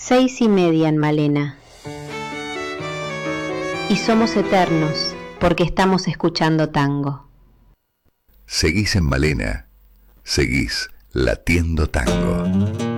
6:30 en Malena. Y somos eternos porque estamos escuchando tango. Seguís en Malena, seguís latiendo tango.